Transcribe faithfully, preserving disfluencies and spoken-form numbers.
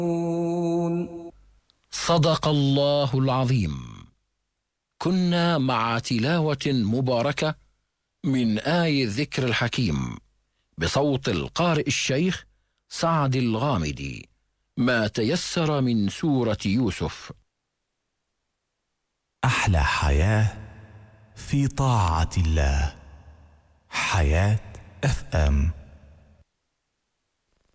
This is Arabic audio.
صدق الله العظيم. كنا مع تلاوة مباركة من آي الذكر الحكيم بصوت القارئ الشيخ سعد الغامدي، ما تيسر من سورة يوسف. أحلى حياة في طاعة الله. حياة اف ام.